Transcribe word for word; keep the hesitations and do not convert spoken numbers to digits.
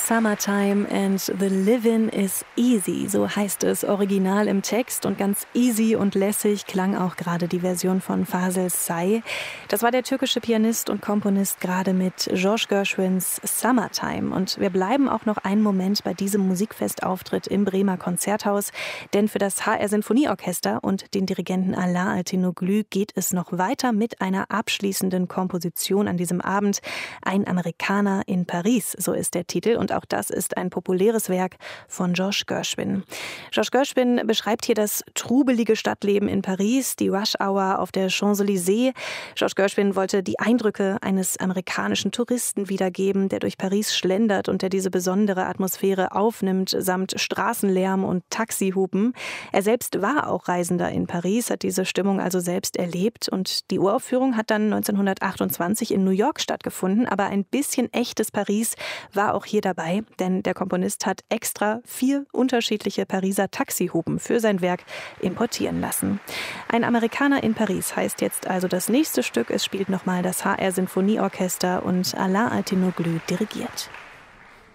Summertime and the living is easy, so heißt es original im Text, und ganz easy und lässig klang auch gerade die Version von Fasıl Say. Das war der türkische Pianist und Komponist gerade mit George Gershwins Summertime. Und wir bleiben auch noch einen Moment bei diesem Musikfestauftritt im Bremer Konzerthaus, denn für das H R Sinfonieorchester und den Dirigenten Alain Altinoglu geht es noch weiter mit einer abschließenden Komposition an diesem Abend. Ein Amerikaner in Paris, so ist der Titel, und auch das ist ein populäres Werk von George Gershwin. George Gershwin beschreibt hier das trubelige Stadtleben in Paris, die Rush-Hour auf der Champs-Élysées. George Gershwin wollte die Eindrücke eines amerikanischen Touristen wiedergeben, der durch Paris schlendert und der diese besondere Atmosphäre aufnimmt, samt Straßenlärm und Taxihupen. Er selbst war auch Reisender in Paris, hat diese Stimmung also selbst erlebt, und die Uraufführung hat dann neunzehnhundertachtundzwanzig in New York stattgefunden, aber ein bisschen echtes Paris war auch hier dabei, denn der Komponist hat extra vier unterschiedliche Pariser Taxihupen für sein Werk importieren lassen. Ein Amerikaner in Paris heißt jetzt also das nächste Stück. Es spielt nochmal das H R Sinfonieorchester und Alain Altinoglu dirigiert.